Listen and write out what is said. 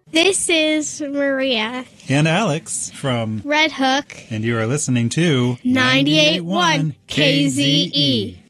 This is Maria. And Alex from Red Hook. And you are listening to 98.1 KZE.